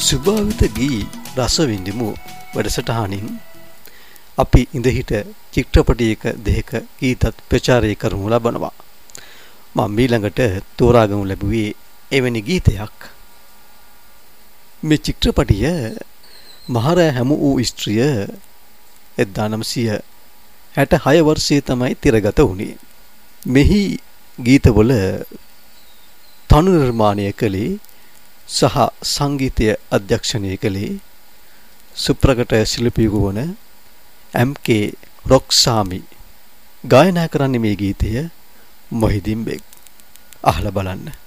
සුභාවිත ගී රස විඳිමු වැඩසටහනින් අපි ඉඳහිට චිත්‍රපටයක දෙක ගීතත් ප්‍රචාරය කරනු ලබනවා. මම ඊළඟට තෝරාගනු ලැබුවේ එවැනි ගීතයක්. මේ චිත්‍රපටය මහරෑ හැමු වූ ස්ත්‍රිය 1966 වර්ෂයේ තමයි තිරගත වුණේ. මෙහි ගීතවල තනු නිර්මාණය කළේ සහ සංගීතය අධ්‍යක්ෂණය කළේ සුප්‍රකට ශිල්පියෙකු වන එම්.කේ. රොක්සාමි. ගායනා කරන්නේ මේ ගීතය මොහිදින් බෙග්. අහලා බලන්න.